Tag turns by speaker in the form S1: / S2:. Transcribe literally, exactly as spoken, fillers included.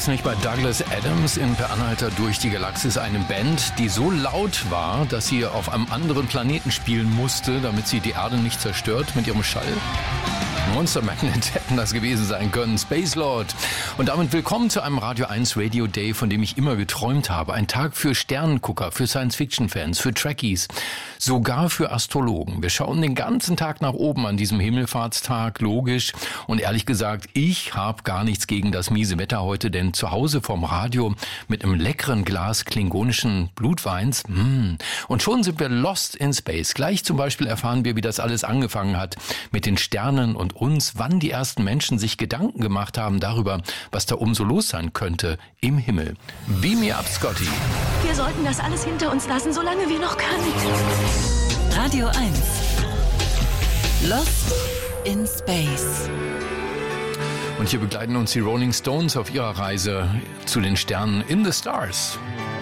S1: das nicht bei Douglas Adams in Per Anhalter durch die Galaxis, eine Band, die so laut war, dass sie auf einem anderen Planeten spielen musste, damit sie die Erde nicht zerstört mit ihrem Schall? Monster Magnet hätten das gewesen sein können. Space Lord. Und damit willkommen zu einem Radio eins Radio Day, von dem ich immer geträumt habe. Ein Tag für Sternengucker, für Science-Fiction-Fans, für Trekkies, sogar für Astrologen. Wir schauen den ganzen Tag nach oben an diesem Himmelfahrtstag, logisch. Und ehrlich gesagt, ich habe gar nichts gegen das miese Wetter heute, denn zu Hause vorm Radio mit einem leckeren Glas klingonischen Blutweins. Mh. Und schon sind wir lost in space. Gleich zum Beispiel erfahren wir, wie das alles angefangen hat mit den Sternen und uns, wann die ersten Menschen sich Gedanken gemacht haben darüber, was da oben so los sein könnte im Himmel. Beam me up, Scotty.
S2: Wir sollten das alles hinter uns lassen, solange wir noch können.
S3: Radio eins. Lost in Space.
S1: Und hier begleiten uns die Rolling Stones auf ihrer Reise zu den Sternen in the Stars.